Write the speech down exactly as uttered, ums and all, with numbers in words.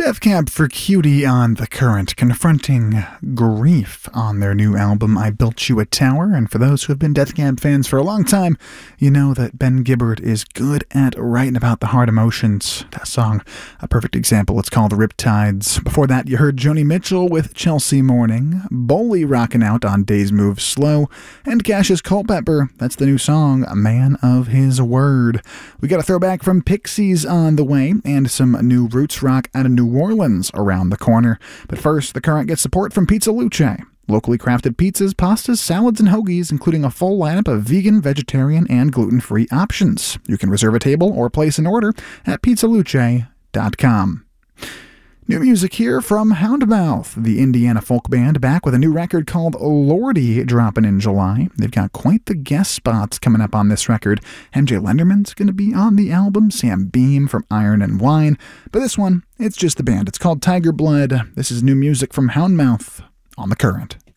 Death Cab for Cutie on The Current, confronting grief on their new album, I Built You a Tower. And for those who have been Death Cab fans for a long time, you know that Ben Gibbard is good at writing about the hard emotions. That song, a perfect example, it's called Riptides. Before that, you heard Joni Mitchell with Chelsea Morning, Boley rocking out on Days Move Slow, and Cassius Culpepper, that's the new song, A Man of His Word. We got a throwback from Pixies on the way, and some new roots rock out of New Orleans around the corner. But first, The Current gets support from Pizza Luce. Locally crafted pizzas, pastas, salads, and hoagies, including a full lineup of vegan, vegetarian, and gluten-free options. You can reserve a table or place an order at pizza luce dot com. New music here from Houndmouth, the Indiana folk band, back with a new record called Lordy, dropping in July. They've got quite the guest spots coming up on this record. M J Lenderman's going to be on the album, Sam Beam from Iron and Wine. But this one, it's just the band. It's called Tiger Blood. This is new music from Houndmouth on The Current.